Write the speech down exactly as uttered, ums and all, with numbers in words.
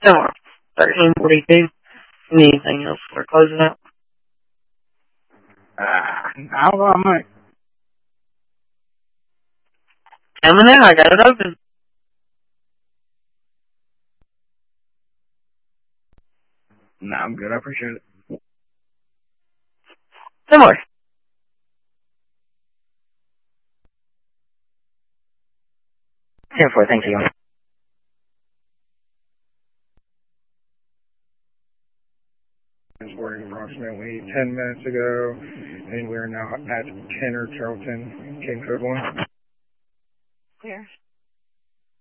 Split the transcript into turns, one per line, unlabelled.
Tomorrow. thirteen forty-two. Anything else for closing out?
Uh, I don't know, I might.
Coming in, I got it open.
No, I'm good. I appreciate it.
Tomorrow.
ten four, thank you.
Were approximately ten minutes ago, and we're now at Tanner Charlton, King Code one.